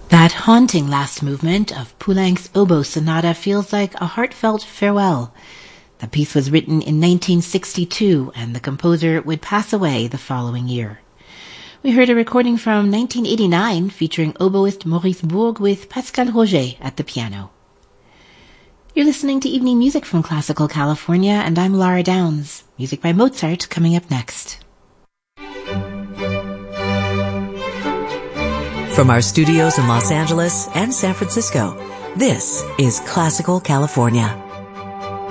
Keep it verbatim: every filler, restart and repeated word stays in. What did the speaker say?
That haunting last movement of Poulenc's oboe sonata feels like a heartfelt farewell. The piece was written in nineteen sixty-two, and the composer would pass away the following year. We heard a recording from nineteen eighty-nine featuring oboist Maurice Bourg with Pascal Roger at the piano. You're listening to Evening Music from Classical California, and I'm Laura Downs. Music by Mozart coming up next. From our studios in Los Angeles and San Francisco, this is Classical California.